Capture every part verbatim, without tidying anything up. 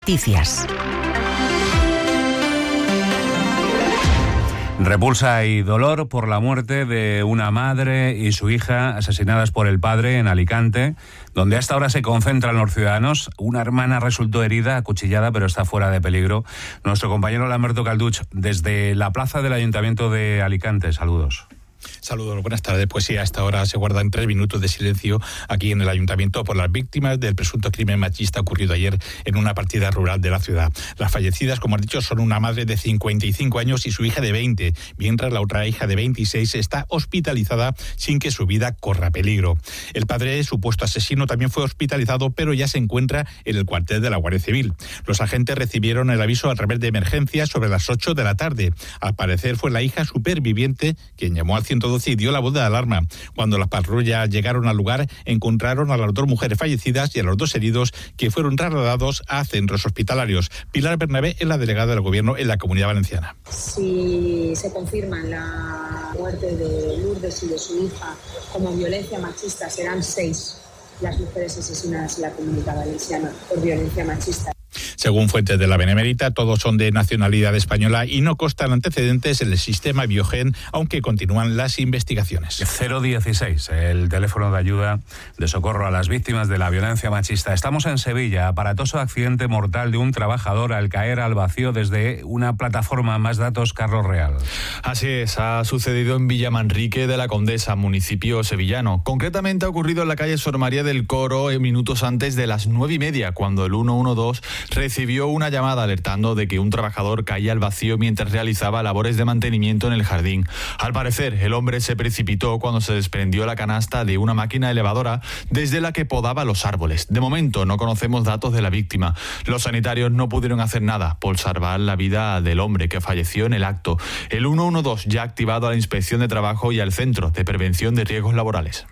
Noticias. Repulsa y dolor por la muerte de una madre y su hija asesinadas por el padre en Alicante, donde hasta ahora se concentran los ciudadanos. Una hermana resultó herida, acuchillada, pero está fuera de peligro. Nuestro compañero Lamberto Calduch, desde la plaza del Ayuntamiento de Alicante. Saludos. Saludos, buenas tardes. Pues sí, a esta hora se guardan tres minutos de silencio aquí en el Ayuntamiento por las víctimas del presunto crimen machista ocurrido ayer en una partida rural de la ciudad. Las fallecidas, como has dicho, son una madre de cincuenta y cinco años y su hija de veinte, mientras la otra hija de veintiséis está hospitalizada sin que su vida corra peligro. El padre, supuesto asesino, también fue hospitalizado, pero ya se encuentra en el cuartel de la Guardia Civil. Los agentes recibieron el aviso a través de emergencia sobre las ocho de la tarde. Al parecer fue la hija superviviente quien llamó al ciento doce y dio la voz de alarma. Cuando las patrullas llegaron al lugar, encontraron a las dos mujeres fallecidas y a los dos heridos, que fueron trasladados a centros hospitalarios. Pilar Bernabé es la delegada del Gobierno en la Comunidad Valenciana. Si se confirma la muerte de Lourdes y de su hija como violencia machista, serán seis las mujeres asesinadas en la Comunidad Valenciana por violencia machista. Según fuentes de la Benemérita, todos son de nacionalidad española y no constan antecedentes en el sistema Biogen, aunque continúan las investigaciones. cero dieciséis, el teléfono de ayuda de socorro a las víctimas de la violencia machista. Estamos en Sevilla, aparatoso accidente mortal de un trabajador al caer al vacío desde una plataforma. Más datos, Carlos Real. Así es, ha sucedido en Villamanrique de la Condesa, municipio sevillano. Concretamente ha ocurrido en la calle Sor María del Coro, minutos antes de las nueve y media, cuando el ciento doce recibió una llamada alertando de que un trabajador caía al vacío mientras realizaba labores de mantenimiento en el jardín. Al parecer, el hombre se precipitó cuando se desprendió la canasta de una máquina elevadora desde la que podaba los árboles. De momento no conocemos datos de la víctima. Los sanitarios no pudieron hacer nada por salvar la vida del hombre que falleció en el acto. El ciento doce ya ha activado a la Inspección de Trabajo y al Centro de Prevención de Riesgos Laborales.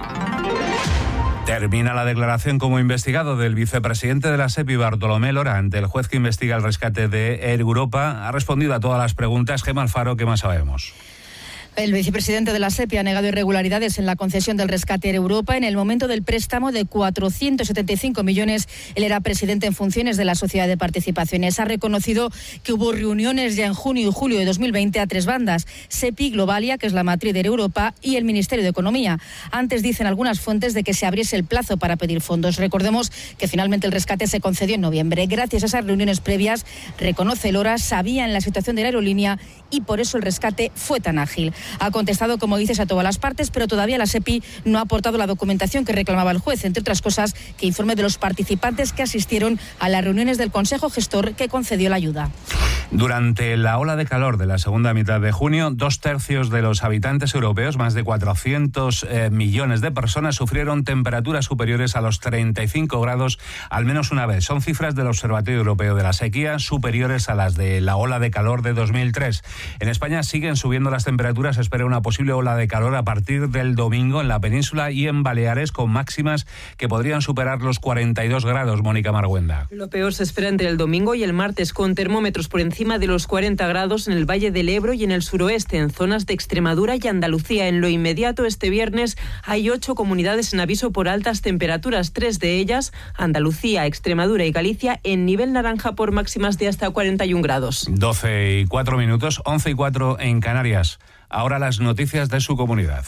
Termina la declaración como investigado del vicepresidente de la SEPI, Bartolomé Lora, ante el juez que investiga el rescate de Air Europa. Ha respondido a todas las preguntas. Gemma Alfaro, ¿qué más sabemos? El vicepresidente de la SEPI ha negado irregularidades en la concesión del rescate Air Europa. En el momento del préstamo de cuatrocientos setenta y cinco millones, él era presidente en funciones de la Sociedad de Participaciones. Ha reconocido que hubo reuniones ya en junio y julio de dos mil veinte a tres bandas: SEPI, Globalia, que es la matriz de Air Europa, y el Ministerio de Economía. Antes dicen algunas fuentes de que se abriese el plazo para pedir fondos. Recordemos que finalmente el rescate se concedió en noviembre. Gracias a esas reuniones previas, reconoce Lora, sabía en la situación de la aerolínea y por eso el rescate fue tan ágil. Ha contestado, como dices, a todas las partes, pero todavía la SEPI no ha aportado la documentación que reclamaba el juez, entre otras cosas, que informe de los participantes que asistieron a las reuniones del Consejo Gestor que concedió la ayuda. Durante la ola de calor de la segunda mitad de junio, dos tercios de los habitantes europeos, más de cuatrocientos eh, millones de personas, sufrieron temperaturas superiores a los treinta y cinco grados al menos una vez. Son cifras del Observatorio Europeo de la Sequía, superiores a las de la ola de calor de dos mil tres. En España siguen subiendo las temperaturas. Se espera una posible ola de calor a partir del domingo en la península y en Baleares, con máximas que podrían superar los cuarenta y dos grados. Mónica Marguenda. Lo peor se espera entre el domingo y el martes, con termómetros por encima de los cuarenta grados en el Valle del Ebro y en el suroeste, en zonas de Extremadura y Andalucía. En lo inmediato, este viernes hay ocho comunidades en aviso por altas temperaturas, tres de ellas, Andalucía, Extremadura y Galicia, en nivel naranja por máximas de hasta cuarenta y un grados. doce y cuatro minutos, once y cuatro en Canarias. Ahora las noticias de su comunidad.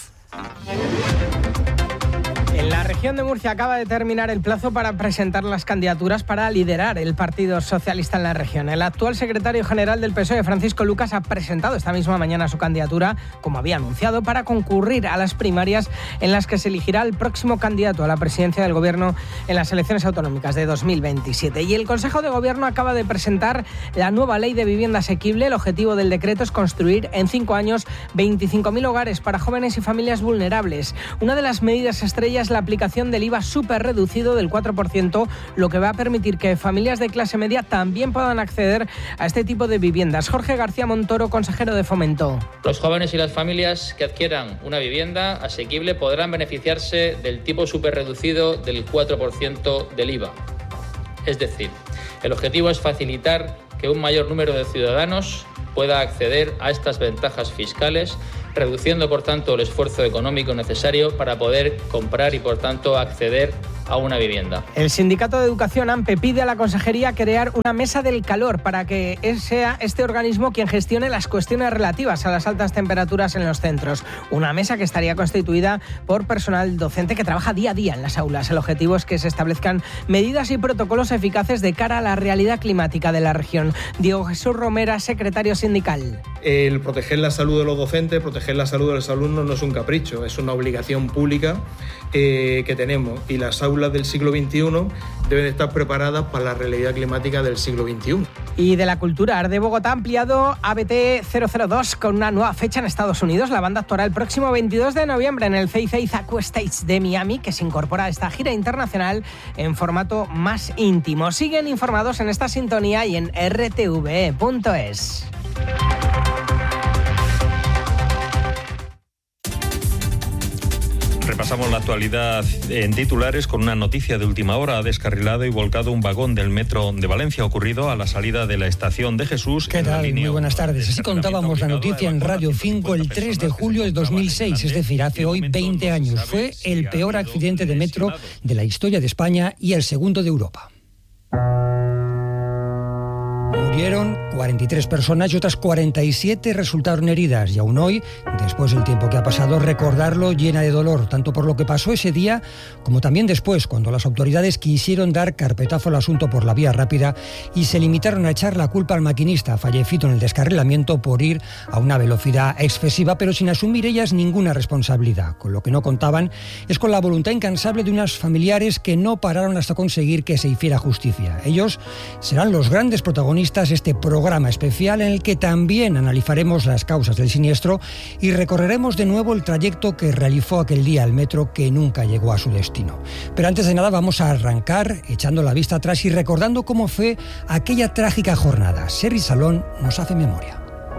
En la región de Murcia acaba de terminar el plazo para presentar las candidaturas para liderar el Partido Socialista en la región. El actual secretario general del P S O E, Francisco Lucas, ha presentado esta misma mañana su candidatura, como había anunciado, para concurrir a las primarias en las que se elegirá el próximo candidato a la presidencia del Gobierno en las elecciones autonómicas de dos mil veintisiete. Y el Consejo de Gobierno acaba de presentar la nueva ley de vivienda asequible. El objetivo del decreto es construir en cinco años veinticinco mil hogares para jóvenes y familias vulnerables. Una de las medidas estrellas es la aplicación del I V A súper reducido del cuatro por ciento, lo que va a permitir que familias de clase media también puedan acceder a este tipo de viviendas. Jorge García Montoro, consejero de Fomento. Los jóvenes y las familias que adquieran una vivienda asequible podrán beneficiarse del tipo súper reducido del cuatro por ciento del I V A. Es decir, el objetivo es facilitar que un mayor número de ciudadanos pueda acceder a estas ventajas fiscales, reduciendo por tanto el esfuerzo económico necesario para poder comprar y por tanto acceder a una vivienda. El Sindicato de Educación AMPE pide a la Consejería crear una mesa del calor para que sea este organismo quien gestione las cuestiones relativas a las altas temperaturas en los centros. Una mesa que estaría constituida por personal docente que trabaja día a día en las aulas. El objetivo es que se establezcan medidas y protocolos eficaces de cara a la realidad climática de la región. Diego Jesús Romera, secretario sindical. El proteger la salud de los docentes, proteger la salud de los alumnos no es un capricho, es una obligación pública eh, que tenemos, y las aulas del siglo veintiuno deben estar preparadas para la realidad climática del siglo veintiuno. Y de la cultura, Arte Bogotá ha ampliado A B T cero cero dos con una nueva fecha en Estados Unidos. La banda actuará el próximo veintidós de noviembre en el C C Zacu Stage de Miami, que se incorpora a esta gira internacional en formato más íntimo. Siguen informados en esta sintonía y en R T V E punto es. Repasamos la actualidad en titulares con una noticia de última hora. Ha descarrilado y volcado un vagón del metro de Valencia, ocurrido a la salida de la estación de Jesús. ¿Qué tal? Muy buenas tardes. Así contábamos la noticia en Radio cinco el tres de julio de dos mil seis, es decir, hace hoy veinte años. Fue el peor accidente de metro de la historia de España y el segundo de Europa. Murieron cuarenta y tres personas y otras cuarenta y siete resultaron heridas. Y aún hoy, después del tiempo que ha pasado, recordarlo llena de dolor, tanto por lo que pasó ese día como también después, cuando las autoridades quisieron dar carpetazo al asunto por la vía rápida y se limitaron a echar la culpa al maquinista fallecido en el descarrilamiento por ir a una velocidad excesiva, pero sin asumir ellas ninguna responsabilidad. Con lo que no contaban es con la voluntad incansable de unos familiares que no pararon hasta conseguir que se hiciera justicia. Ellos serán los grandes protagonistas de este programa especial en el que también analizaremos las causas del siniestro y recorreremos de nuevo el trayecto que realizó aquel día el metro que nunca llegó a su destino. Pero antes de nada vamos a arrancar echando la vista atrás y recordando cómo fue aquella trágica jornada. Sergi Salón nos hace memoria.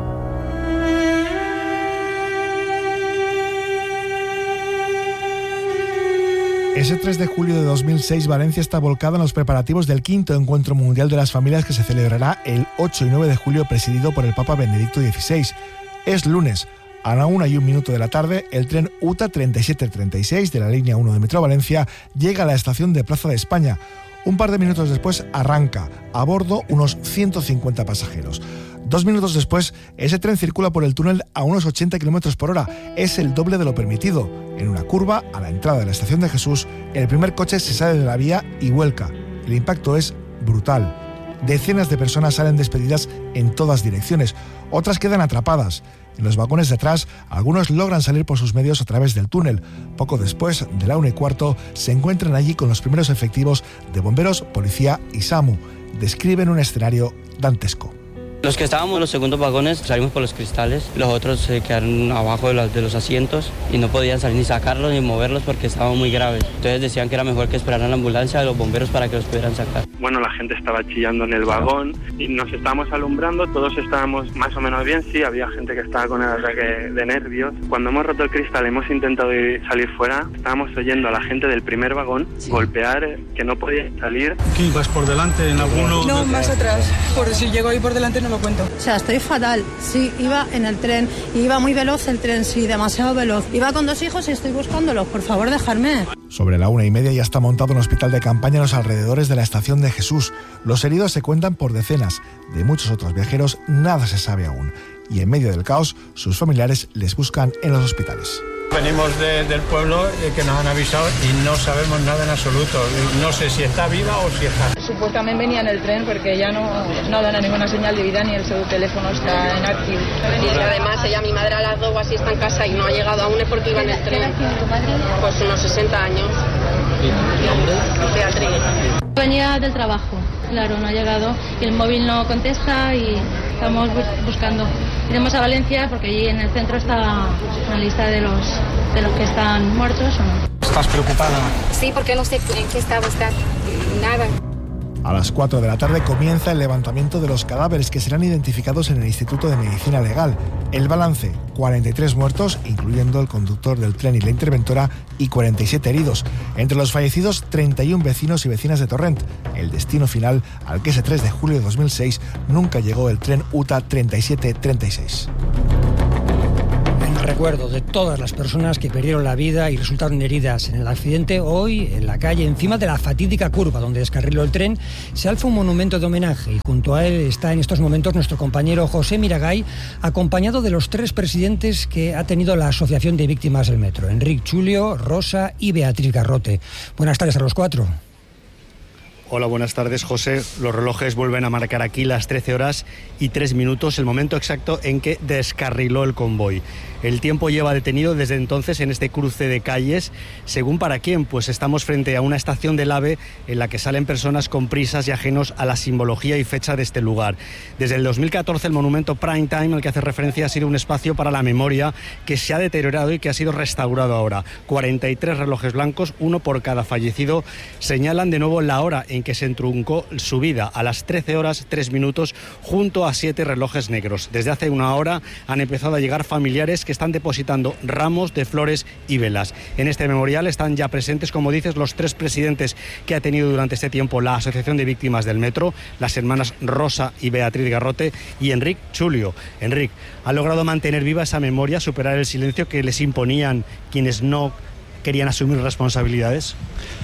Ese tres de julio de dos mil seis, Valencia está volcada en los preparativos del quinto Encuentro Mundial de las Familias que se celebrará el ocho y nueve de julio, presidido por el Papa Benedicto dieciséis. Es lunes. A la una y un minuto de la tarde, el tren U T A treinta y siete treinta y seis de la línea uno de Metro Valencia llega a la estación de Plaza de España. Un par de minutos después arranca. A bordo unos ciento cincuenta pasajeros. Dos minutos después, ese tren circula por el túnel a unos ochenta kilómetros por hora. Es el doble de lo permitido. En una curva, a la entrada de la estación de Jesús, el primer coche se sale de la vía y vuelca. El impacto es brutal. Decenas de personas salen despedidas en todas direcciones. Otras quedan atrapadas. En los vagones de atrás, algunos logran salir por sus medios a través del túnel. Poco después, de la una y cuarto, se encuentran allí con los primeros efectivos de bomberos, policía y SAMU. Describen un escenario dantesco. Los que estábamos en los segundos vagones salimos por los cristales, los otros se quedaron abajo de los, de los asientos y no podían salir ni sacarlos ni moverlos porque estaban muy graves. Entonces decían que era mejor que esperaran la ambulancia de los bomberos para que los pudieran sacar. Bueno, la gente estaba chillando en el vagón y nos estábamos alumbrando, todos estábamos más o menos bien, sí, había gente que estaba con el ataque de nervios. Cuando hemos roto el cristal, hemos intentado salir fuera, estábamos oyendo a la gente del primer vagón sí. golpear, que no podía salir. ¿Qué, vas por delante en alguno? No, más atrás, por si llego ahí por delante no lo cuento. O sea, estoy fatal. Sí, iba en el tren. Iba muy veloz el tren, sí, demasiado veloz. Iba con dos hijos y estoy buscándolos. Por favor, dejarme. Sobre la una y media ya está montado un hospital de campaña en los alrededores de la estación de Jesús. Los heridos se cuentan por decenas. De muchos otros viajeros nada se sabe aún. Y en medio del caos, sus familiares les buscan en los hospitales. Venimos de, del pueblo eh, que nos han avisado y no sabemos nada en absoluto. No sé si está viva o si está. Supuestamente venía en el tren porque ya no, no dan ninguna señal de vida ni el su teléfono está inactivo. Y además ella, mi madre a las dos así está en casa y no ha llegado aún es porque iba en el tren. Pues unos sesenta años. Beatriz. Venía del trabajo, claro, no ha llegado y el móvil no contesta y estamos buscando. Iremos a Valencia porque allí en el centro está una lista de los de los que están muertos o no. ¿Estás preocupada? Sí, porque no sé en qué estado está. Nada. A las cuatro de la tarde comienza el levantamiento de los cadáveres que serán identificados en el Instituto de Medicina Legal. El balance, cuarenta y tres muertos, incluyendo el conductor del tren y la interventora, y cuarenta y siete heridos. Entre los fallecidos, treinta y uno vecinos y vecinas de Torrent. El destino final al que ese tres de julio de dos mil seis nunca llegó el tren U T A treinta y siete treinta y seis. recuerdo de todas las personas que perdieron la vida y resultaron heridas en el accidente. Hoy, en la calle, encima de la fatídica curva donde descarriló el tren, se alza un monumento de homenaje y junto a él está en estos momentos nuestro compañero José Miragay, acompañado de los tres presidentes que ha tenido la Asociación de Víctimas del Metro: Enric Chulio, Rosa y Beatriz Garrote. Buenas tardes a los cuatro. Hola, buenas tardes, José. Los relojes vuelven a marcar aquí las trece horas y tres minutos, el momento exacto en que descarriló el convoy. El tiempo lleva detenido desde entonces en este cruce de calles. ¿Según para quién? Pues estamos frente a una estación del AVE en la que salen personas con prisas y ajenos a la simbología y fecha de este lugar. Desde el dos mil catorce el monumento Prime Time al que hace referencia ha sido un espacio para la memoria que se ha deteriorado y que ha sido restaurado ahora. cuarenta y tres relojes blancos, uno por cada fallecido, señalan de nuevo la hora en que se entruncó su vida, a las trece horas tres minutos, junto a siete relojes negros. Desde hace una hora han empezado a llegar familiares que están depositando ramos de flores y velas. En este memorial están ya presentes, como dices, los tres presidentes que ha tenido durante este tiempo la Asociación de Víctimas del Metro, las hermanas Rosa y Beatriz Garrote y Enric Chulio. Enric, ¿ha logrado mantener viva esa memoria, superar el silencio que les imponían quienes no querían asumir responsabilidades?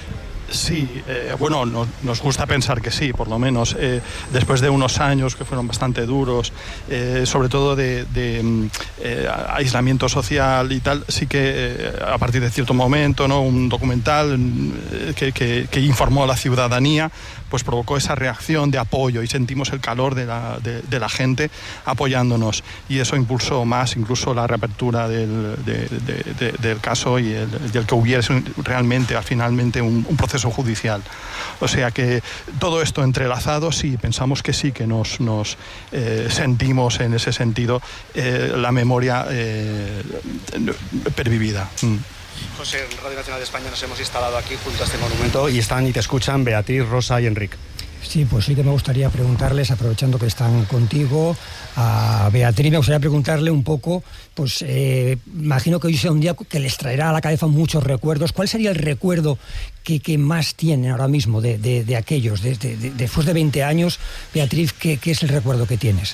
Sí, eh, bueno, no, nos gusta pensar que sí, por lo menos, eh, después de unos años que fueron bastante duros, eh, sobre todo de, de eh, aislamiento social y tal, sí que eh, a partir de cierto momento, ¿no?, un documental eh, que, que, que informó a la ciudadanía, pues provocó esa reacción de apoyo y sentimos el calor de la, de, de la gente apoyándonos, y eso impulsó más incluso la reapertura del, de, de, de, del caso y el, y el que hubiese realmente, finalmente, un, un proceso judicial. O sea que todo esto entrelazado, sí, pensamos que sí, que nos, nos eh, sentimos en ese sentido eh, la memoria eh, pervivida. Mm. José, en Radio Nacional de España nos hemos instalado aquí junto a este monumento y están y te escuchan Beatriz, Rosa y Enric. Sí, pues sí que me gustaría preguntarles, aprovechando que están contigo, a Beatriz, me gustaría preguntarle un poco, pues eh, imagino que hoy sea un día que les traerá a la cabeza muchos recuerdos. ¿Cuál sería el recuerdo que, que más tienen ahora mismo de, de, de aquellos? De, de, de, después de veinte años, Beatriz, ¿qué, qué es el recuerdo que tienes?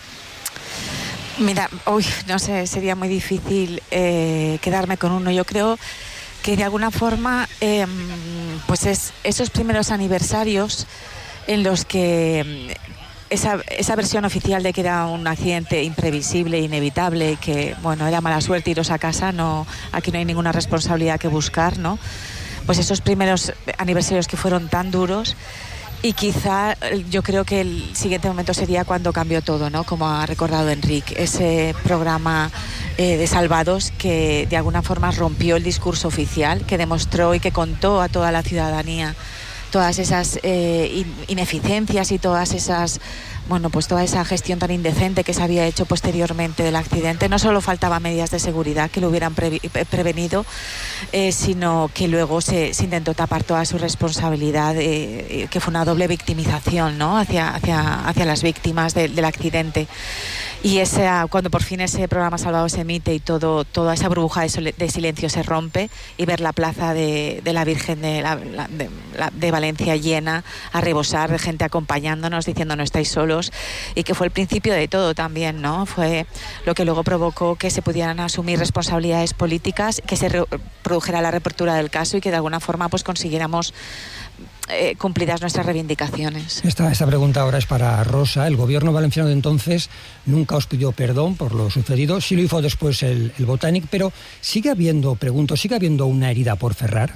Mira, uy, no sé, sería muy difícil eh, quedarme con uno. Yo creo que de alguna forma, eh, pues es esos primeros aniversarios en los que esa, esa versión oficial de que era un accidente imprevisible, inevitable, que bueno, era mala suerte iros a casa, no, aquí no hay ninguna responsabilidad que buscar, ¿no? Pues esos primeros aniversarios que fueron tan duros. Y quizá yo creo que el siguiente momento sería cuando cambió todo, ¿no? Como ha recordado Enric, ese programa eh, de Salvados que de alguna forma rompió el discurso oficial, que demostró y que contó a toda la ciudadanía todas esas eh, ineficiencias y todas esas, bueno, pues toda esa gestión tan indecente que se había hecho posteriormente del accidente. No solo faltaban medidas de seguridad que lo hubieran pre prevenido, eh, sino que luego se, se intentó tapar toda su responsabilidad, eh, que fue una doble victimización, ¿no?, hacia, hacia, hacia las víctimas de, del accidente. Y esa, cuando por fin ese programa Salvado se emite y todo, toda esa burbuja de, de silencio se rompe, y ver la plaza de, de la Virgen de, la, de, de Valencia llena, a rebosar, de gente acompañándonos, diciendo no estáis solos, y que fue el principio de todo también, ¿no? Fue lo que luego provocó que se pudieran asumir responsabilidades políticas, que se re, produjera la reapertura del caso y que de alguna forma pues consiguiéramos Eh, cumplidas nuestras reivindicaciones. Esta, esta pregunta ahora es para Rosa. El gobierno valenciano de entonces nunca os pidió perdón por lo sucedido, sí lo hizo después el, el Botanic, pero ¿sigue habiendo, pregunto, sigue habiendo una herida por cerrar?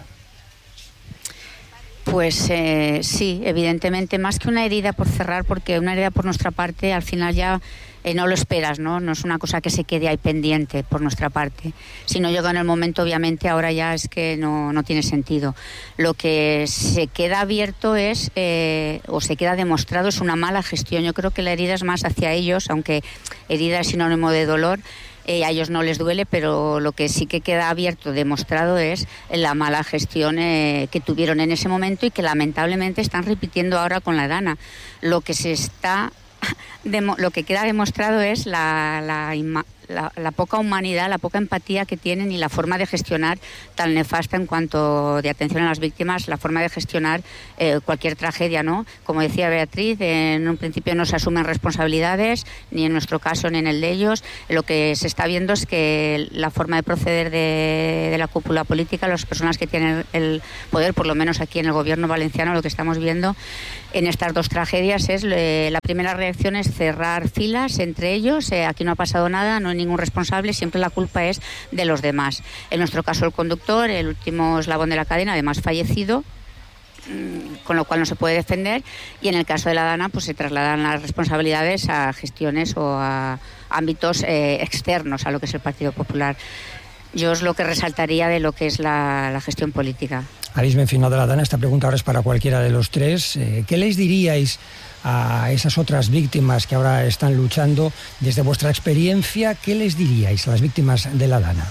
Pues eh, sí, evidentemente, más que una herida por cerrar, porque una herida por nuestra parte al final ya eh, no lo esperas, ¿no? No es una cosa que se quede ahí pendiente por nuestra parte. Si no llega en el momento, obviamente, ahora ya es que no, no tiene sentido. Lo que se queda abierto es, eh, o se queda demostrado, es una mala gestión. Yo creo que la herida es más hacia ellos, aunque herida es sinónimo de dolor. Eh, a ellos no les duele, pero lo que sí que queda abierto, demostrado, es la mala gestión eh, que tuvieron en ese momento y que lamentablemente están repitiendo ahora con la Dana. Lo que se está, demo, lo que queda demostrado es la, la, la, la poca humanidad, la poca empatía que tienen y la forma de gestionar tan nefasta en cuanto de atención a las víctimas, la forma de gestionar eh, cualquier tragedia, ¿no? Como decía Beatriz, en un principio no se asumen responsabilidades, ni en nuestro caso ni en el de ellos. Lo que se está viendo es que la forma de proceder de, de la cúpula política, las personas que tienen el poder, por lo menos aquí en el gobierno valenciano, lo que estamos viendo en estas dos tragedias es, eh, la primera reacción es cerrar filas entre ellos, eh, aquí no ha pasado nada, no hay ningún responsable, siempre la culpa es de los demás. En nuestro caso el conductor, el último eslabón de la cadena, además fallecido, con lo cual no se puede defender, y en el caso de la Dana pues se trasladan las responsabilidades a gestiones o a ámbitos eh, externos a lo que es el Partido Popular. Yo es lo que resaltaría de lo que es la, la gestión política. Habéis mencionado a la Dana, esta pregunta ahora es para cualquiera de los tres. Eh, ¿Qué les diríais a esas otras víctimas que ahora están luchando? Desde vuestra experiencia, ¿qué les diríais a las víctimas de la Dana?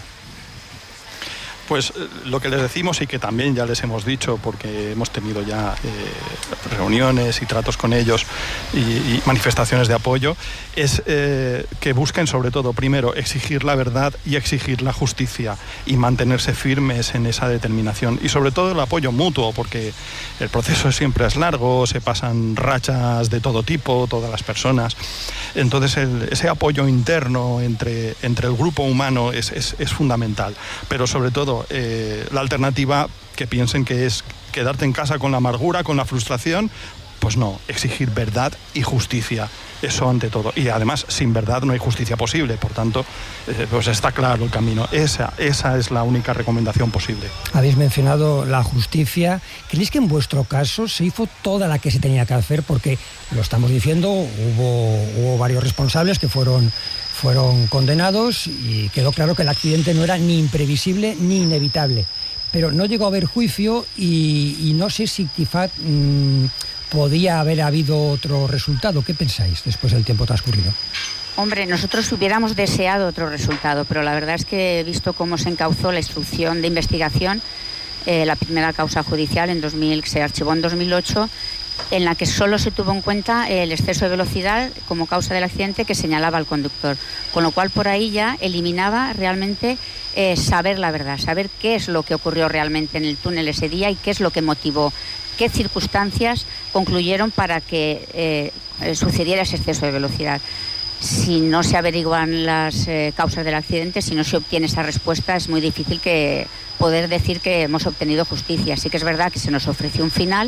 Pues lo que les decimos y que también ya les hemos dicho, porque hemos tenido ya eh, reuniones y tratos con ellos y, y manifestaciones de apoyo, es eh, que busquen sobre todo, primero, exigir la verdad y exigir la justicia y mantenerse firmes en esa determinación. Y sobre todo el apoyo mutuo, porque el proceso siempre es largo, se pasan rachas de todo tipo, todas las personas. Entonces el, ese apoyo interno entre, entre el grupo humano es, es, es fundamental. Pero sobre todo Eh, la alternativa, que piensen que es quedarte en casa con la amargura, con la frustración, pues no, exigir verdad y justicia, eso ante todo. Y además, sin verdad no hay justicia posible, por tanto, eh, pues está claro el camino. Esa, esa es la única recomendación posible. Habéis mencionado la justicia. ¿Creéis que en vuestro caso se hizo toda la que se tenía que hacer? Porque, lo estamos diciendo, hubo, hubo varios responsables que fueron... fueron condenados y quedó claro que el accidente no era ni imprevisible ni inevitable. Pero no llegó a haber juicio y, y no sé si quizá mmm, podía haber habido otro resultado. ¿Qué pensáis después del tiempo transcurrido? Hombre, nosotros hubiéramos deseado otro resultado, pero la verdad es que he visto cómo se encauzó la instrucción de investigación, eh, la primera causa judicial en dos mil, que se archivó en dos mil ocho, en la que solo se tuvo en cuenta el exceso de velocidad como causa del accidente que señalaba al conductor, con lo cual por ahí ya eliminaba realmente eh, saber la verdad, saber qué es lo que ocurrió realmente en el túnel ese día y qué es lo que motivó, qué circunstancias concluyeron para que eh, sucediera ese exceso de velocidad. Si no se averiguan las eh, causas del accidente, si no se obtiene esa respuesta, es muy difícil que poder decir que hemos obtenido justicia. Sí que es verdad que se nos ofreció un final.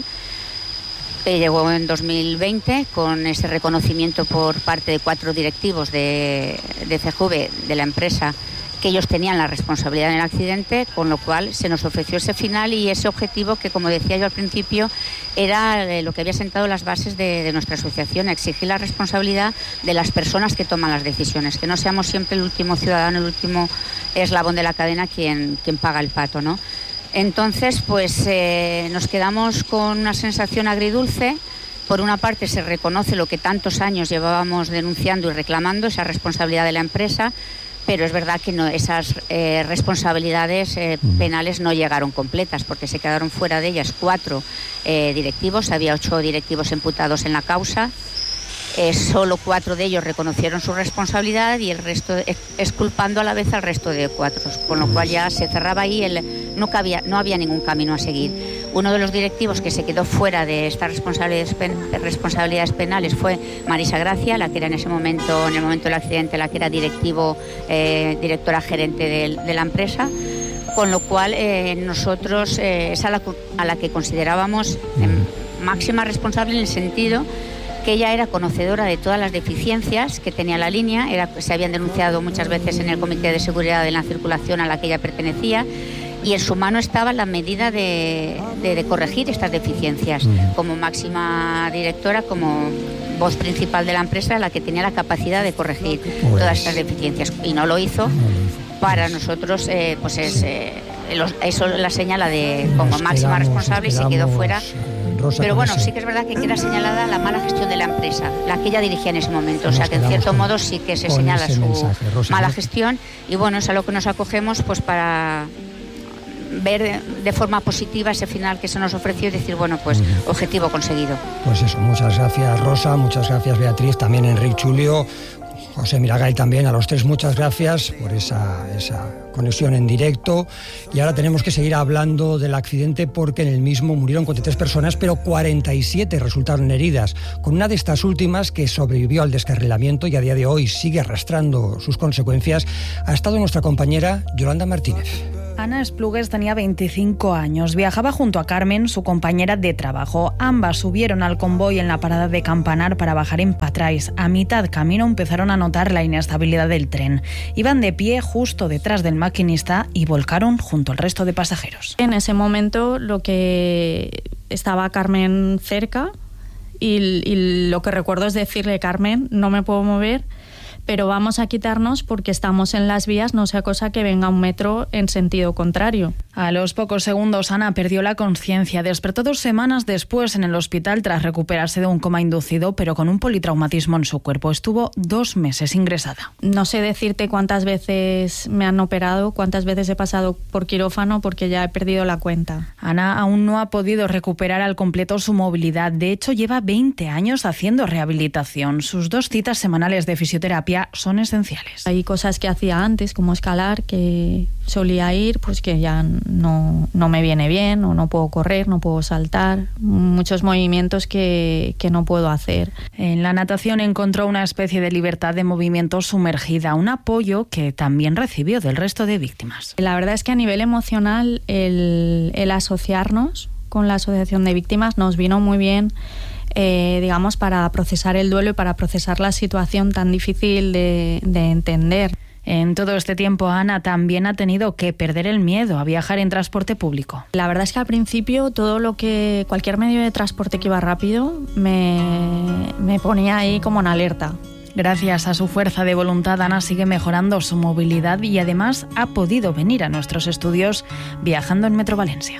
Llegó en dos mil veinte con ese reconocimiento por parte de cuatro directivos de, de C G V, de la empresa, que ellos tenían la responsabilidad en el accidente, con lo cual se nos ofreció ese final y ese objetivo que, como decía yo al principio, era lo que había sentado las bases de, de nuestra asociación, exigir la responsabilidad de las personas que toman las decisiones, que no seamos siempre el último ciudadano, el último eslabón de la cadena quien, quien paga el pato, ¿no? Entonces, pues eh, nos quedamos con una sensación agridulce. Por una parte, se reconoce lo que tantos años llevábamos denunciando y reclamando, esa responsabilidad de la empresa, pero es verdad que no, esas eh, responsabilidades eh, penales no llegaron completas, porque se quedaron fuera de ellas cuatro eh, directivos, había ocho directivos imputados en la causa. Eh, solo cuatro de ellos reconocieron su responsabilidad y el resto exculpando a la vez al resto de cuatro, con lo cual ya se cerraba ahí, el, no, cabía, no había ningún camino a seguir. Uno de los directivos que se quedó fuera de estas responsabilidades, pen, responsabilidades penales fue Marisa Gracia, la que era en ese momento, en el momento del accidente, la que era directivo, eh, directora gerente de, de la empresa, con lo cual eh, nosotros eh, es a la, a la que considerábamos eh, máxima responsable en el sentido que ella era conocedora de todas las deficiencias que tenía la línea, era, se habían denunciado muchas veces en el Comité de Seguridad de la Circulación a la que ella pertenecía, y en su mano estaba la medida de, de, de corregir estas deficiencias. Como máxima directora, como voz principal de la empresa, la que tenía la capacidad de corregir pues, todas estas deficiencias, y no lo hizo. Para nosotros, eh, pues es eh, eso la señala de como máxima responsable y se quedó fuera. Rosa, pero bueno, sí que es verdad que queda señalada la mala gestión de la empresa, la que ella dirigía en ese momento. O sea que en cierto con, modo sí que se señala su mensaje, Rosa, mala gestión, y bueno, es a lo que nos acogemos pues para ver de forma positiva ese final que se nos ofreció y decir, bueno, pues objetivo conseguido. Pues eso, muchas gracias Rosa, muchas gracias Beatriz, también Enrique Chulio. José Miragay también, a los tres muchas gracias por esa, esa conexión en directo. Y ahora tenemos que seguir hablando del accidente porque en el mismo murieron cuarenta y tres personas, pero cuarenta y siete resultaron heridas, con una de estas últimas que sobrevivió al descarrilamiento y a día de hoy sigue arrastrando sus consecuencias. Ha estado nuestra compañera Yolanda Martínez. Ana Esplugues tenía veinticinco años. Viajaba junto a Carmen, su compañera de trabajo. Ambas subieron al convoy en la parada de Campanar para bajar en Patrais. A mitad camino empezaron a notar la inestabilidad del tren. Iban de pie justo detrás del maquinista y volcaron junto al resto de pasajeros. En ese momento lo que estaba Carmen cerca y, y lo que recuerdo es decirle: Carmen, no me puedo mover, pero vamos a quitarnos porque estamos en las vías, no sea cosa que venga un metro en sentido contrario. A los pocos segundos Ana perdió la conciencia. Despertó dos semanas después en el hospital tras recuperarse de un coma inducido, pero con un politraumatismo en su cuerpo. Estuvo dos meses ingresada. No sé decirte cuántas veces me han operado, cuántas veces he pasado por quirófano, porque ya he perdido la cuenta. Ana aún no ha podido recuperar al completo su movilidad. De hecho, lleva veinte años haciendo rehabilitación. Sus dos citas semanales de fisioterapia son esenciales. Hay cosas que hacía antes, como escalar, que solía ir, pues que ya no, no me viene bien, o no puedo correr, no puedo saltar, muchos movimientos que, que no puedo hacer. En la natación encontró una especie de libertad de movimiento sumergida, un apoyo que también recibió del resto de víctimas. La verdad es que a nivel emocional el, el asociarnos con la Asociación de Víctimas nos vino muy bien, eh, digamos, para procesar el duelo y para procesar la situación tan difícil de, de entender. En todo este tiempo, Ana también ha tenido que perder el miedo a viajar en transporte público. La verdad es que al principio todo lo que, cualquier medio de transporte que iba rápido, me, me ponía ahí como en alerta. Gracias a su fuerza de voluntad, Ana sigue mejorando su movilidad y además ha podido venir a nuestros estudios viajando en Metro Valencia.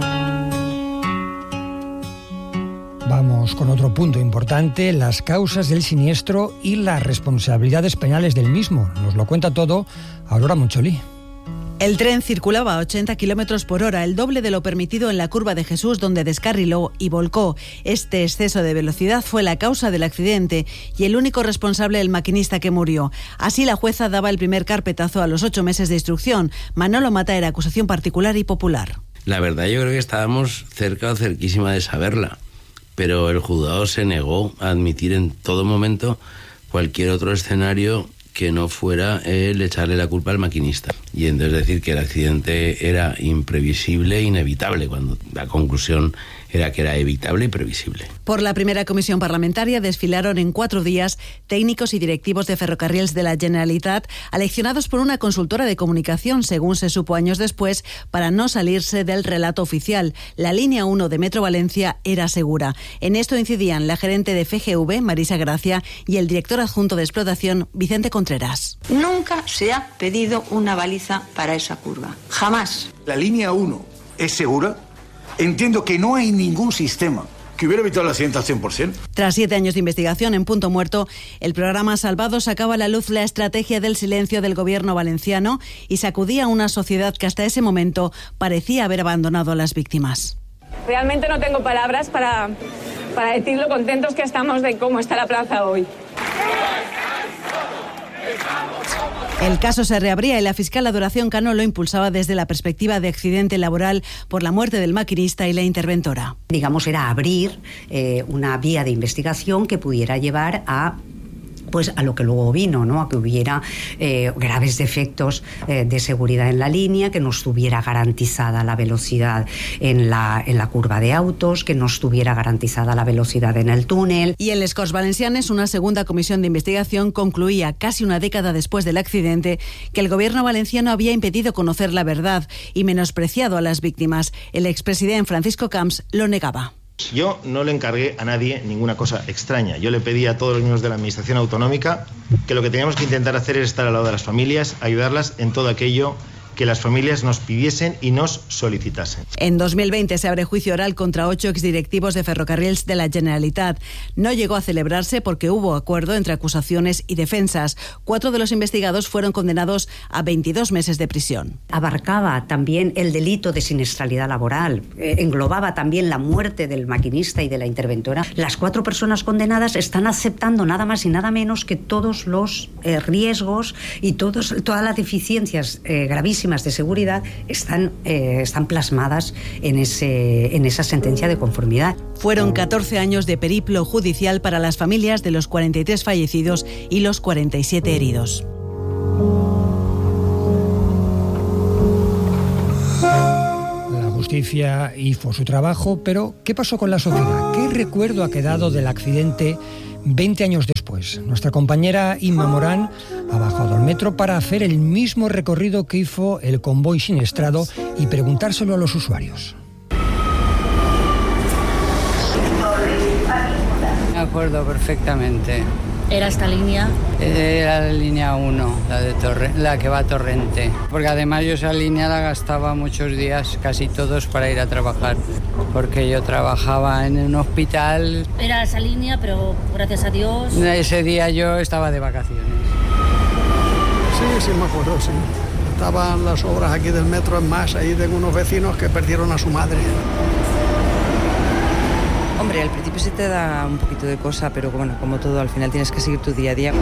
Vamos con otro punto importante, las causas del siniestro y las responsabilidades penales del mismo. Nos lo cuenta todo Aurora Moncholí. El tren circulaba a ochenta kilómetros por hora, el doble de lo permitido en la curva de Jesús, donde descarriló y volcó. Este exceso de velocidad fue la causa del accidente y el único responsable, el maquinista que murió. Así, la jueza daba el primer carpetazo a los ocho meses de instrucción. Manolo Mata era acusación particular y popular. La verdad, yo creo que estábamos cerca o cerquísima de saberla, pero el juzgado se negó a admitir en todo momento cualquier otro escenario que no fuera el echarle la culpa al maquinista. Y entonces decir que el accidente era imprevisible e inevitable, cuando la conclusión era que era evitable y previsible. Por la primera comisión parlamentaria desfilaron en cuatro días técnicos y directivos de Ferrocarrils de la Generalitat, aleccionados por una consultora de comunicación, según se supo años después, para no salirse del relato oficial. La línea uno de Metro Valencia era segura. En esto incidían la gerente de F G V, Marisa Gracia, y el director adjunto de explotación, Vicente Contreras. Nunca se ha pedido una baliza para esa curva. Jamás. La línea uno es segura. Entiendo que no hay ningún sistema que hubiera evitado el accidente al cien por ciento. Tras siete años de investigación en Punto Muerto, el programa Salvados sacaba a la luz la estrategia del silencio del gobierno valenciano y sacudía a una sociedad que hasta ese momento parecía haber abandonado a las víctimas. Realmente no tengo palabras para, para decir lo contentos que estamos de cómo está la plaza hoy. El caso se reabría y la fiscal Adoración Cano lo impulsaba desde la perspectiva de accidente laboral por la muerte del maquinista y la interventora. Digamos, era abrir eh, una vía de investigación que pudiera llevar a pues a lo que luego vino, ¿no? A que hubiera eh, graves defectos eh, de seguridad en la línea, que no estuviera garantizada la velocidad en la, en la curva de autos, que no estuviera garantizada la velocidad en el túnel. Y en les Corts Valencianes, una segunda comisión de investigación concluía, casi una década después del accidente, que el gobierno valenciano había impedido conocer la verdad y menospreciado a las víctimas. El expresidente Francisco Camps lo negaba. Yo no le encargué a nadie ninguna cosa extraña. Yo le pedí a todos los miembros de la Administración Autonómica que lo que teníamos que intentar hacer es estar al lado de las familias, ayudarlas en todo aquello que las familias nos pidiesen y nos solicitasen. En dos mil veinte se abre juicio oral contra ocho exdirectivos de Ferrocarrils de la Generalitat. No llegó a celebrarse porque hubo acuerdo entre acusaciones y defensas. Cuatro de los investigados fueron condenados a veintidós meses de prisión. Abarcaba también el delito de siniestralidad laboral, eh, englobaba también la muerte del maquinista y de la interventora. Las cuatro personas condenadas están aceptando nada más y nada menos que todos los eh, riesgos y todos, todas las deficiencias eh, gravísimas de seguridad están, eh, están plasmadas en, ese, en esa sentencia de conformidad. Fueron catorce años de periplo judicial para las familias de los cuarenta y tres fallecidos y los cuarenta y siete heridos. La justicia hizo su trabajo, pero ¿qué pasó con la sociedad? ¿Qué recuerdo ha quedado del accidente veinte años después? Nuestra compañera Inma Morán ha bajado al metro para hacer el mismo recorrido que hizo el convoy siniestrado y preguntárselo a los usuarios. Me acuerdo perfectamente. ¿Era esta línea? Era la línea uno, la, de Torre, la que va a Torrente. Porque además yo esa línea la gastaba muchos días, casi todos, para ir a trabajar. Porque yo trabajaba en un hospital. Era esa línea, pero gracias a Dios... Ese día yo estaba de vacaciones. Sí, sí me acuerdo, sí. Estaban las obras aquí del metro en más. Ahí tengo unos vecinos que perdieron a su madre. Hombre, al principio sí te da un poquito de cosa, pero bueno, como todo, al final tienes que seguir tu día a día.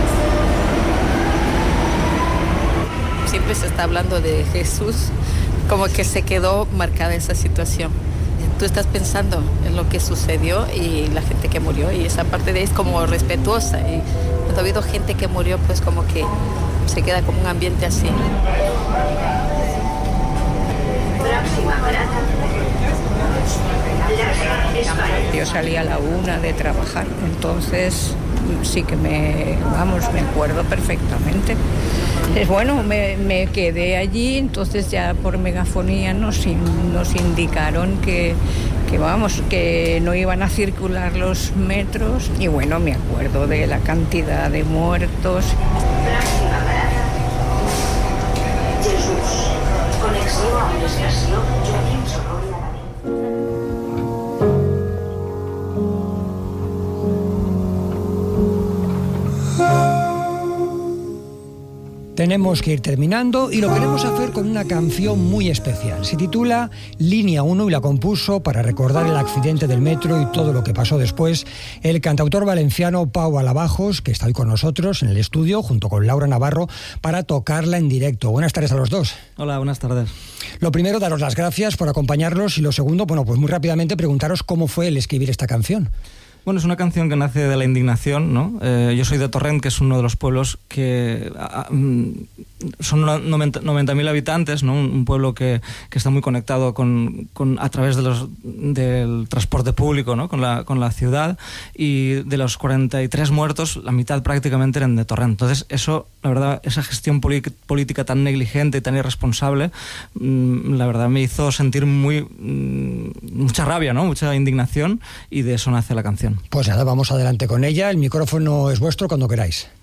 Siempre se está hablando de Jesús, como que se quedó marcada esa situación. Tú estás pensando en lo que sucedió y la gente que murió, y esa parte de es como respetuosa. Y cuando ha habido gente que murió, pues como que se queda como un ambiente así. Yo salí a la una de trabajar, entonces sí que me, vamos, me acuerdo perfectamente. Es bueno, me, me quedé allí, entonces ya por megafonía nos, nos indicaron que, que, vamos, que no iban a circular los metros, y bueno, me acuerdo de la cantidad de muertos. Jesús, connexió amb l'estació Joaquim Sorolla. Tenemos que ir terminando y lo queremos hacer con una canción muy especial. Se titula Línea uno y la compuso, para recordar el accidente del metro y todo lo que pasó después, el cantautor valenciano Pau Alabajos, que está hoy con nosotros en el estudio junto con Laura Navarro para tocarla en directo. Buenas tardes a los dos. Hola, buenas tardes. Lo primero, daros las gracias por acompañarnos, y lo segundo, bueno, pues muy rápidamente preguntaros cómo fue el escribir esta canción. Bueno, es una canción que nace de la indignación, ¿no? Eh, yo soy de Torrent, que es uno de los pueblos que a, a, son noventa mil habitantes, ¿no? Un, un pueblo que, que está muy conectado con, con, a través de los, del transporte público, ¿no? con, la, con la ciudad, y de los cuarenta y tres muertos, la mitad prácticamente eran de Torrent. Entonces, eso, la verdad, esa gestión política tan negligente y tan irresponsable, mmm, la verdad me hizo sentir muy mmm, mucha rabia, ¿no? Mucha indignación, y de eso nace la canción. Pues nada, vamos adelante con ella. El micrófono es vuestro cuando queráis.